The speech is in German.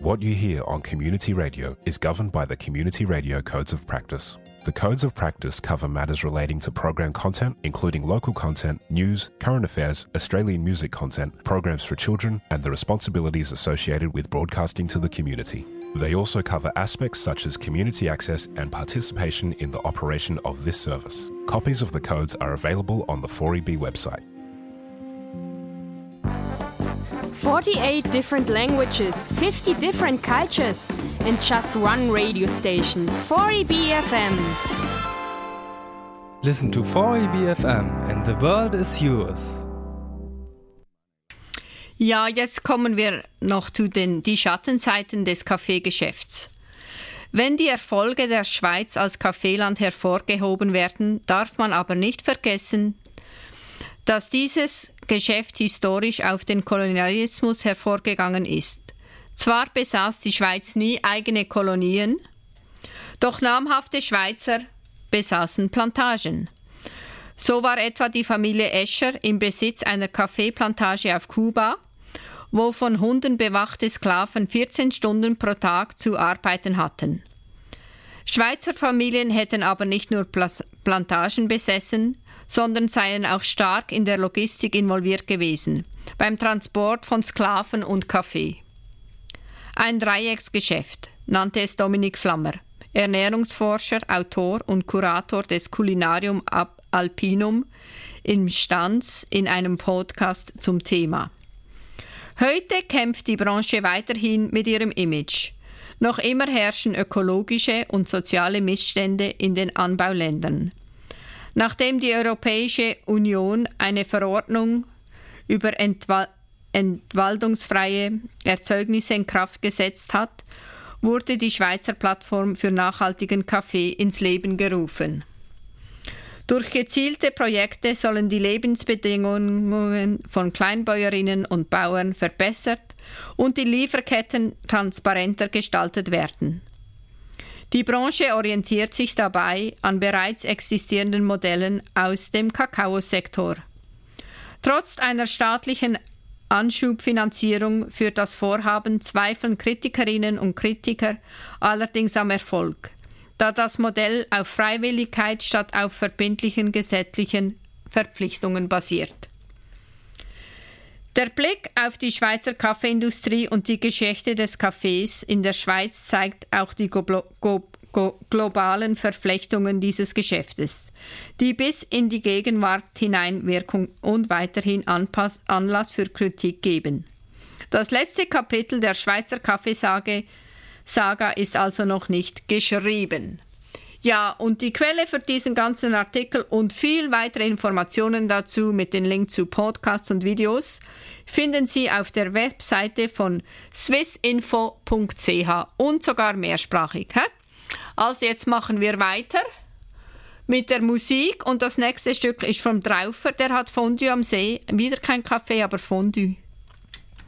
What you hear on Community Radio is governed by the Community Radio Codes of Practice. The Codes of Practice cover matters relating to program content, including local content, news, current affairs, Australian music content, programs for children, and the responsibilities associated with broadcasting to the community. They also cover aspects such as community access and participation in the operation of this service. Copies of the codes are available on the 4EB website. 48 different languages, 50 different cultures, and just one radio station, 4EB FM. Listen to 4EB FM and the world is yours. Ja, jetzt kommen wir noch zu die Schattenseiten des Kaffeegeschäfts. Wenn die Erfolge der Schweiz als Kaffeeland hervorgehoben werden, darf man aber nicht vergessen, dass dieses Geschäft historisch auf den Kolonialismus hervorgegangen ist. Zwar besaß die Schweiz nie eigene Kolonien, doch namhafte Schweizer besaßen Plantagen. So war etwa die Familie Escher im Besitz einer Kaffeeplantage auf Kuba, wo von Hunden bewachte Sklaven 14 Stunden pro Tag zu arbeiten hatten. Schweizer Familien hätten aber nicht nur Plantagen besessen, sondern seien auch stark in der Logistik involviert gewesen, beim Transport von Sklaven und Kaffee. Ein Dreiecksgeschäft, nannte es Dominik Flammer, Ernährungsforscher, Autor und Kurator des Culinarium Alpinum in Stanz in einem Podcast zum Thema. Heute kämpft die Branche weiterhin mit ihrem Image. Noch immer herrschen ökologische und soziale Missstände in den Anbauländern. Nachdem die Europäische Union eine Verordnung über entwaldungsfreie Erzeugnisse in Kraft gesetzt hat, wurde die Schweizer Plattform für nachhaltigen Kaffee ins Leben gerufen. Durch gezielte Projekte sollen die Lebensbedingungen von Kleinbäuerinnen und Bauern verbessert und die Lieferketten transparenter gestaltet werden. Die Branche orientiert sich dabei an bereits existierenden Modellen aus dem Kakaosektor. Trotz einer staatlichen Anschubfinanzierung führt das Vorhaben zweifeln Kritikerinnen und Kritiker allerdings am Erfolg, da das Modell auf Freiwilligkeit statt auf verbindlichen gesetzlichen Verpflichtungen basiert. Der Blick auf die Schweizer Kaffeeindustrie und die Geschichte des Kaffees in der Schweiz zeigt auch die globalen Verflechtungen dieses Geschäftes, die bis in die Gegenwart hinein Wirkung und weiterhin Anlass für Kritik geben. Das letzte Kapitel der Schweizer Kaffeesaga ist also noch nicht geschrieben. Ja, und die Quelle für diesen ganzen Artikel und viel weitere Informationen dazu mit den Links zu Podcasts und Videos finden Sie auf der Webseite von swissinfo.ch und sogar mehrsprachig. Also jetzt machen wir weiter mit der Musik und das nächste Stück ist vom Traufer, der hat Fondue am See. Wieder kein Kaffee, aber Fondue.